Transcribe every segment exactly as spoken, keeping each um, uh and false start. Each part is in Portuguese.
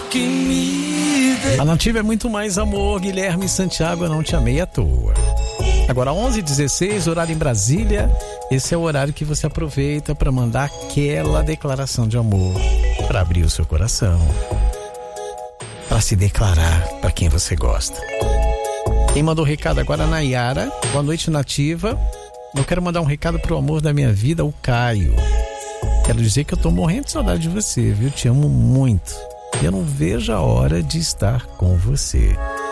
que me dê. A Nativa é muito mais amor, Guilherme Santiago, eu não te amei à toa. Agora onze e dezesseis, horário em Brasília. Esse é o horário que você aproveita para mandar aquela declaração de amor, para abrir o seu coração, para se declarar para quem você gosta. Quem mandou o recado agora é a Nayara. Boa noite, Nativa. Eu quero mandar um recado pro amor da minha vida, o Caio. Quero dizer que eu tô morrendo de saudade de você, viu? Te amo muito. E eu não vejo a hora de estar com você.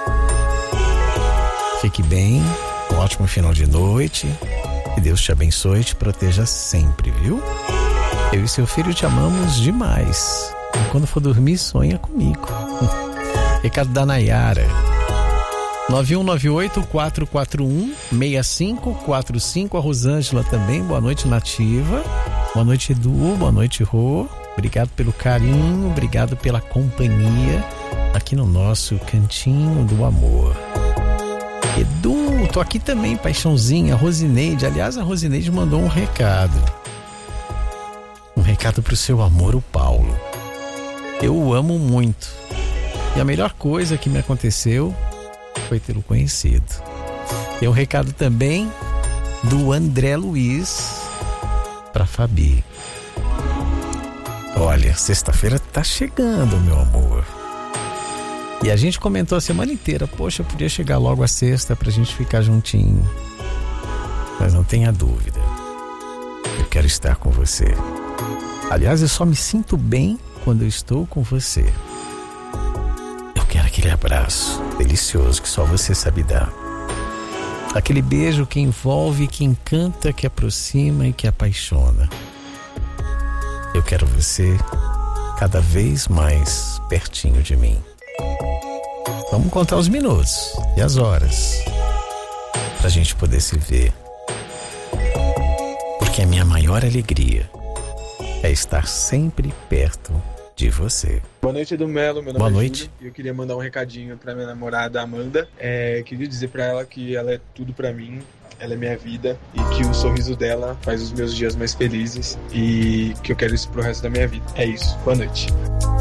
Fique bem, um ótimo final de noite. Que Deus te abençoe e te proteja sempre, viu? Eu e seu filho te amamos demais. E quando for dormir, sonha comigo. Recado da Nayara. nove um nove oito, quatro quatro um, seis cinco quatro cinco. A Rosângela também. Boa noite, Nativa. Boa noite, Edu. Boa noite, Rô. Obrigado pelo carinho, obrigado pela companhia aqui no nosso Cantinho do Amor. Edu, tô aqui também, paixãozinha. A Rosineide, aliás, a Rosineide mandou um recado. Um recado pro seu amor, o Paulo. Eu o amo muito. E a melhor coisa que me aconteceu foi tê-lo conhecido. Tem um recado também do André Luiz pra Fabi. Olha, sexta-feira tá chegando, meu amor. E a gente comentou a semana inteira, poxa, podia chegar logo a sexta pra gente ficar juntinho. Mas não tenha dúvida, eu quero estar com você. Aliás, eu só me sinto bem quando eu estou com você. Eu quero aquele abraço delicioso que só você sabe dar. Aquele beijo que envolve, que encanta, que aproxima e que apaixona. Eu quero você cada vez mais pertinho de mim. Vamos contar os minutos e as horas pra gente poder se ver. Porque a minha maior alegria é estar sempre perto de você. Boa noite, Edu Melo. Meu nome Boa é noite. Júlio, e eu queria mandar um recadinho pra minha namorada Amanda. É, queria dizer pra ela que ela é tudo pra mim, ela é minha vida e que o sorriso dela faz os meus dias mais felizes e que eu quero isso pro resto da minha vida. É isso. Boa noite.